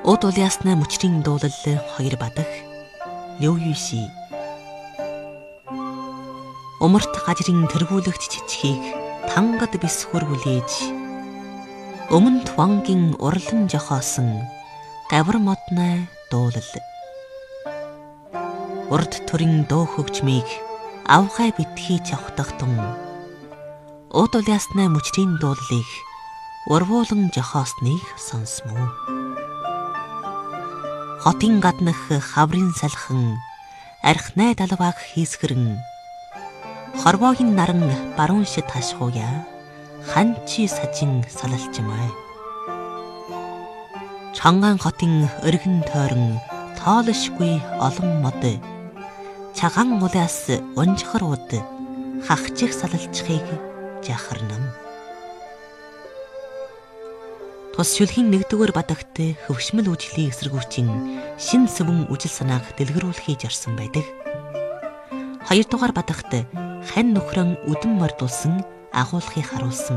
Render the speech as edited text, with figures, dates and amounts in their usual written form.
Уд улаасны мөчрийн дуулал 2 бадах Лёюши. Умарт гажрын тэргүүлэгт чичхийг тангад бисхүр хүлээж өмнө туангийн урлан жохоосон гавар модны дуулал. Урд төрийн дөө хөгжмийг авхай битгий чавхдахтун уд улаасны мөчрийн дуулалыг урвуулан жохоосныг сонсмоо. Хотын гаднах хаврын салхан архнай далвааг хийсгэрэн хорвоогийн наран баруун шид хашхууя ханчи сажин салалчмай. Чанган хотын өргөн тойрон тоолшгүй олон мод чаган улаас унжхар уд хахчих салалчхийг жахарнам. Тус шүлхийн 1-р бадагт хөвшмөл үйлчлэлийн эсэргүүцийн шин сүвэн үжил санааг дэлгэрүүлэхийг жарсан байдаг. 2-р бадагт хань нөхрөн үдэн мордулсан агуулгыг харуулсан